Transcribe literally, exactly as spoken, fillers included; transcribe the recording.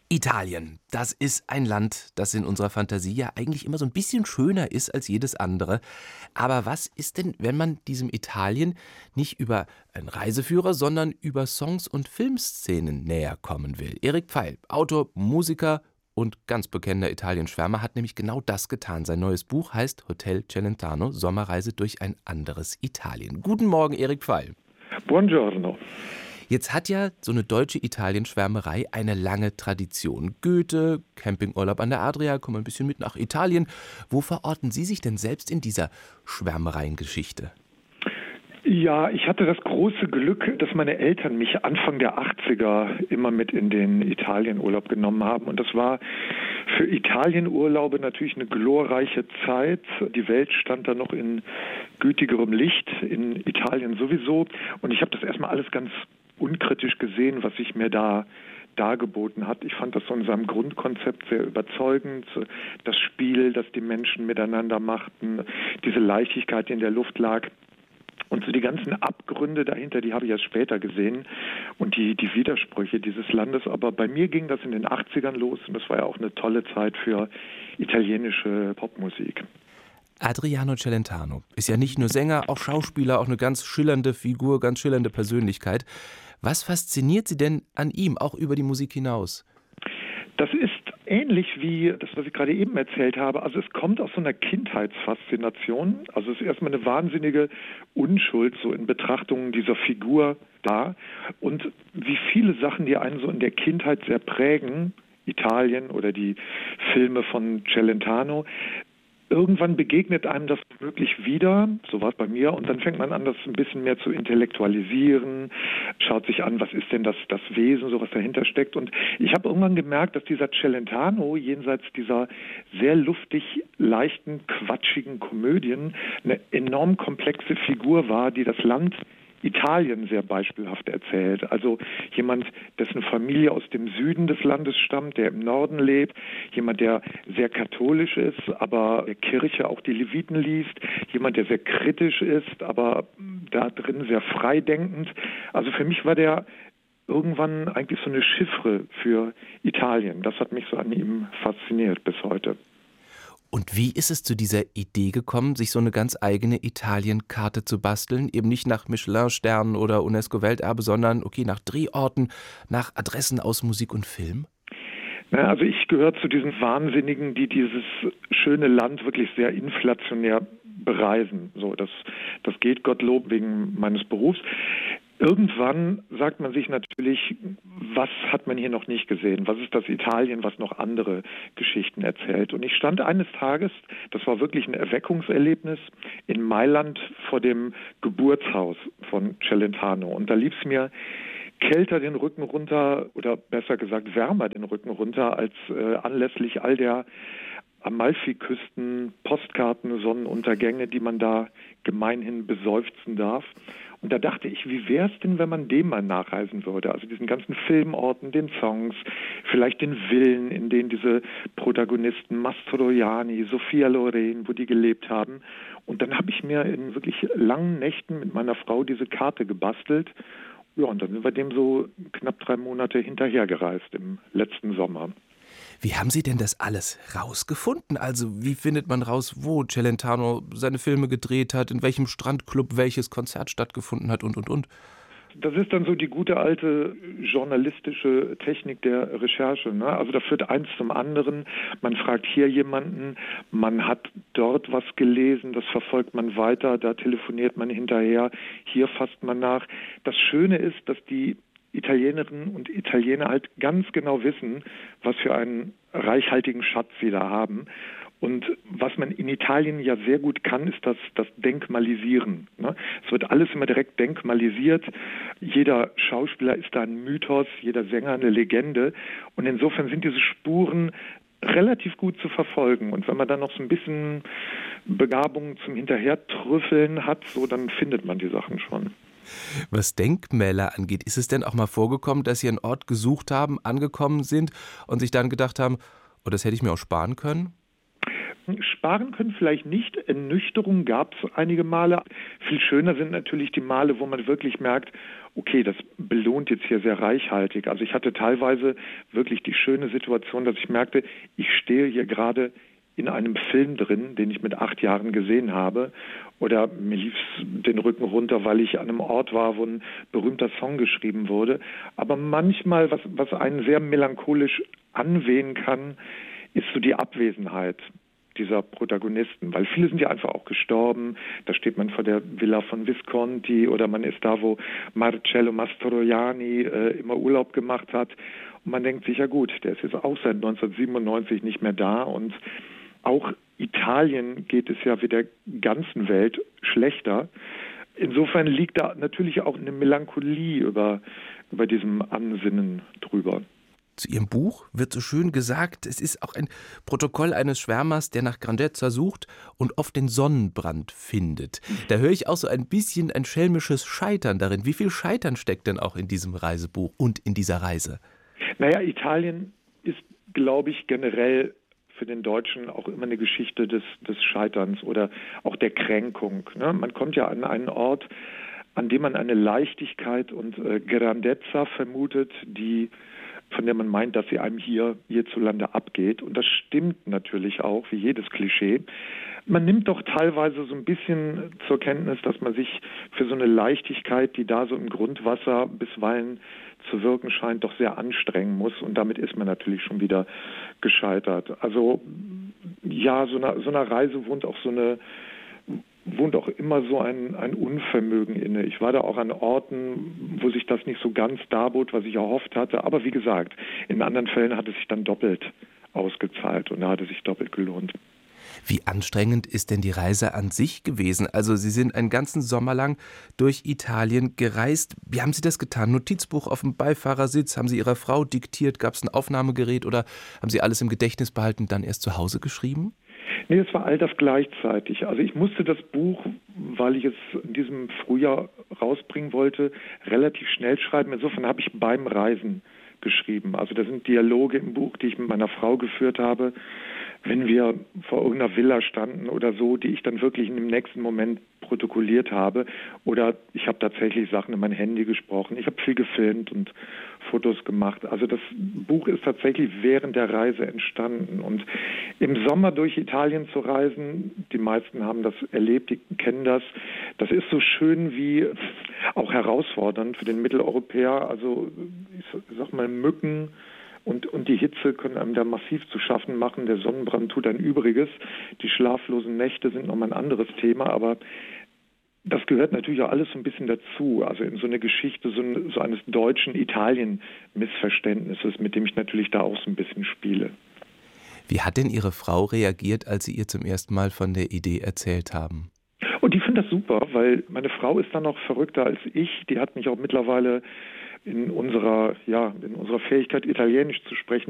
Italien, das ist ein Land, das in unserer Fantasie ja eigentlich immer so ein bisschen schöner ist als jedes andere. Aber was ist denn, wenn man diesem Italien nicht über einen Reiseführer, sondern über Songs und Filmszenen näher kommen will? Erik Pfeil, Autor, Musiker und ganz bekennender Italien-Schwärmer, hat nämlich genau das getan. Sein neues Buch heißt Hotel Celentano, Sommerreise durch ein anderes Italien. Guten Morgen, Erik Pfeil. Buongiorno. Jetzt hat ja so eine deutsche Italienschwärmerei eine lange Tradition. Goethe, Campingurlaub an der Adria, kommen ein bisschen mit nach Italien. Wo verorten Sie sich denn selbst in dieser Schwärmereiengeschichte? Ja, ich hatte das große Glück, dass meine Eltern mich Anfang der achtziger immer mit in den Italienurlaub genommen haben. Und das war für Italienurlaube natürlich eine glorreiche Zeit. Die Welt stand da noch in gütigerem Licht, in Italien sowieso. Und ich habe das erstmal alles ganz unkritisch gesehen, was sich mir da dargeboten hat. Ich fand das so in seinem Grundkonzept sehr überzeugend. Das Spiel, das die Menschen miteinander machten, diese Leichtigkeit, die in der Luft lag. Und so die ganzen Abgründe dahinter, die habe ich erst später gesehen und die, die Widersprüche dieses Landes. Aber bei mir ging das in den achtzigern los und das war ja auch eine tolle Zeit für italienische Popmusik. Adriano Celentano ist ja nicht nur Sänger, auch Schauspieler, auch eine ganz schillernde Figur, ganz schillernde Persönlichkeit. Was fasziniert Sie denn an ihm, auch über die Musik hinaus? Das ist ähnlich wie das, was ich gerade eben erzählt habe. Also es kommt aus so einer Kindheitsfaszination. Also es ist erstmal eine wahnsinnige Unschuld so in Betrachtungen dieser Figur da. Und wie viele Sachen, die einen so in der Kindheit sehr prägen, Italien oder die Filme von Celentano, irgendwann begegnet einem das wirklich wieder, so war es bei mir, und dann fängt man an, das ein bisschen mehr zu intellektualisieren, schaut sich an, was ist denn das, das Wesen, so was dahinter steckt. Und ich habe irgendwann gemerkt, dass dieser Celentano jenseits dieser sehr luftig, leichten, quatschigen Komödien eine enorm komplexe Figur war, die das Land Italien sehr beispielhaft erzählt. Also jemand, dessen Familie aus dem Süden des Landes stammt, der im Norden lebt, jemand, der sehr katholisch ist, aber der Kirche auch die Leviten liest, jemand, der sehr kritisch ist, aber da drin sehr freidenkend. Also für mich war der irgendwann eigentlich so eine Chiffre für Italien. Das hat mich so an ihm fasziniert bis heute. Und wie ist es zu dieser Idee gekommen, sich so eine ganz eigene Italienkarte zu basteln? Eben nicht nach Michelin-Sternen oder UNESCO-Welterbe, sondern, okay, nach Drehorten, nach Adressen aus Musik und Film? Na, also ich gehöre zu diesen Wahnsinnigen, die dieses schöne Land wirklich sehr inflationär bereisen. So, das, das geht Gottlob wegen meines Berufs. Irgendwann sagt man sich natürlich, was hat man hier noch nicht gesehen? Was ist das Italien, was noch andere Geschichten erzählt? Und ich stand eines Tages, das war wirklich ein Erweckungserlebnis, in Mailand vor dem Geburtshaus von Celentano. Und da lief es mir kälter den Rücken runter, oder besser gesagt wärmer den Rücken runter, als äh, anlässlich all der Amalfiküsten, Postkarten, Sonnenuntergänge, die man da gemeinhin beseufzen darf. Und da dachte ich, wie wäre es denn, wenn man dem mal nachreisen würde? Also diesen ganzen Filmorten, den Songs, vielleicht den Villen, in denen diese Protagonisten Mastroianni, Sophia Loren, wo die gelebt haben. Und dann habe ich mir in wirklich langen Nächten mit meiner Frau diese Karte gebastelt. Ja, und dann sind wir dem so knapp drei Monate hinterhergereist im letzten Sommer. Wie haben Sie denn das alles rausgefunden? Also wie findet man raus, wo Celentano seine Filme gedreht hat, in welchem Strandclub welches Konzert stattgefunden hat und, und, und? Das ist dann so die gute alte journalistische Technik der Recherche, ne? Also da führt eins zum anderen. Man fragt hier jemanden, man hat dort was gelesen, das verfolgt man weiter, da telefoniert man hinterher, hier fasst man nach. Das Schöne ist, dass die Italienerinnen und Italiener halt ganz genau wissen, was für einen reichhaltigen Schatz sie da haben. Und was man in Italien ja sehr gut kann, ist das, das Denkmalisieren. Ne? Es wird alles immer direkt denkmalisiert. Jeder Schauspieler ist da ein Mythos, jeder Sänger eine Legende. Und insofern sind diese Spuren relativ gut zu verfolgen. Und wenn man dann noch so ein bisschen Begabung zum Hinterhertrüffeln hat, so dann findet man die Sachen schon. Was Denkmäler angeht, ist es denn auch mal vorgekommen, dass Sie einen Ort gesucht haben, angekommen sind und sich dann gedacht haben, oh, das hätte ich mir auch sparen können? Sparen können vielleicht nicht, Ernüchterung gab es einige Male. Viel schöner sind natürlich die Male, wo man wirklich merkt, okay, das belohnt jetzt hier sehr reichhaltig. Also ich hatte teilweise wirklich die schöne Situation, dass ich merkte, ich stehe hier gerade in einem Film drin, den ich mit acht Jahren gesehen habe. Oder mir lief es den Rücken runter, weil ich an einem Ort war, wo ein berühmter Song geschrieben wurde. Aber manchmal, was, was einen sehr melancholisch anwehen kann, ist so die Abwesenheit dieser Protagonisten, weil viele sind ja einfach auch gestorben. Da steht man vor der Villa von Visconti oder man ist da, wo Marcello Mastroianni äh, immer Urlaub gemacht hat. Und man denkt sich, ja gut, der ist jetzt auch seit neunzehnhundertsiebenundneunzig nicht mehr da und auch Italien geht es ja wie der ganzen Welt schlechter. Insofern liegt da natürlich auch eine Melancholie über, über diesem Ansinnen drüber. Zu Ihrem Buch wird so schön gesagt, es ist auch ein Protokoll eines Schwärmers, der nach Grandezza sucht und oft den Sonnenbrand findet. Da höre ich auch so ein bisschen ein schelmisches Scheitern darin. Wie viel Scheitern steckt denn auch in diesem Reisebuch und in dieser Reise? Naja, Italien ist, glaube ich, generell für den Deutschen auch immer eine Geschichte des, des Scheiterns oder auch der Kränkung. Ne? Man kommt ja an einen Ort, an dem man eine Leichtigkeit und äh, Grandezza vermutet, die von der man meint, dass sie einem hier hierzulande abgeht. Und das stimmt natürlich auch, wie jedes Klischee. Man nimmt doch teilweise so ein bisschen zur Kenntnis, dass man sich für so eine Leichtigkeit, die da so im Grundwasser bisweilen zu wirken scheint, doch sehr anstrengen muss. Und damit ist man natürlich schon wieder gescheitert. Also ja, so einer, so einer Reise wohnt auch so eine wohnt auch immer so ein, ein Unvermögen inne. Ich war da auch an Orten, wo sich das nicht so ganz darbot, was ich erhofft hatte. Aber wie gesagt, in anderen Fällen hat es sich dann doppelt ausgezahlt und da hat es sich doppelt gelohnt. Wie anstrengend ist denn die Reise an sich gewesen? Also Sie sind einen ganzen Sommer lang durch Italien gereist. Wie haben Sie das getan? Notizbuch auf dem Beifahrersitz? Haben Sie Ihrer Frau diktiert? Gab es ein Aufnahmegerät oder haben Sie alles im Gedächtnis behalten und dann erst zu Hause geschrieben? Nee, es war all das gleichzeitig. Also ich musste das Buch, weil ich es in diesem Frühjahr rausbringen wollte, relativ schnell schreiben. Insofern habe ich beim Reisen geschrieben. Also da sind Dialoge im Buch, die ich mit meiner Frau geführt habe, wenn wir vor irgendeiner Villa standen oder so, die ich dann wirklich im nächsten Moment protokolliert habe. Oder ich habe tatsächlich Sachen in mein Handy gesprochen. Ich habe viel gefilmt und Fotos gemacht. Also das Buch ist tatsächlich während der Reise entstanden. Und im Sommer durch Italien zu reisen, die meisten haben das erlebt, die kennen das. Das ist so schön wie auch herausfordernd für den Mitteleuropäer. Also ich sag mal Mücken und, und die Hitze können einem da massiv zu schaffen machen. Der Sonnenbrand tut ein Übriges. Die schlaflosen Nächte sind nochmal ein anderes Thema, aber das gehört natürlich auch alles so ein bisschen dazu, also in so eine Geschichte so, ein, so eines deutschen Italien-Missverständnisses, mit dem ich natürlich da auch so ein bisschen spiele. Wie hat denn Ihre Frau reagiert, als Sie ihr zum ersten Mal von der Idee erzählt haben? Und die findet das super, weil meine Frau ist dann noch verrückter als ich. Die hat mich auch mittlerweile in unserer, ja, in unserer Fähigkeit, Italienisch zu sprechen,